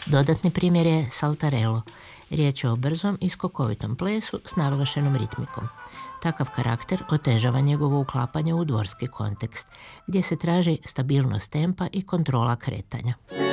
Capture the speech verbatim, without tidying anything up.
Dodatni primjer je saltarello. Riječ je o brzom i skokovitom plesu s naglašenom ritmikom. Takav karakter otežava njegovo uklapanje u dvorski kontekst, gdje se traži stabilnost tempa i kontrola kretanja.